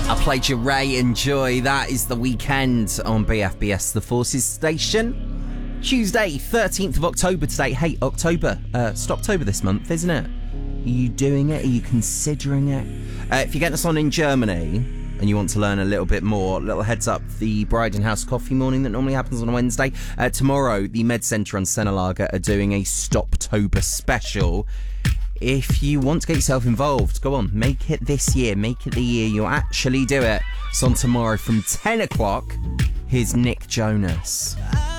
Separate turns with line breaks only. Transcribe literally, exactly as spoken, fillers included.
I played you Ray and Joy. That is The Weekend on B F B S The Forces station. Tuesday, thirteenth of October today. Hey, October. Uh, it's October this month, isn't it? Are you doing it? Are you considering it? Uh, if you're getting us on in Germany and you want to learn a little bit more, little heads up, the Bride and House coffee morning that normally happens on a Wednesday. Uh, tomorrow, the Med Centre on Senelager are doing a Stoptober special. If you want to get yourself involved, go on, make it this year, make it the year you'll actually do it. It's on tomorrow from ten o'clock. Here's Nick Jonas.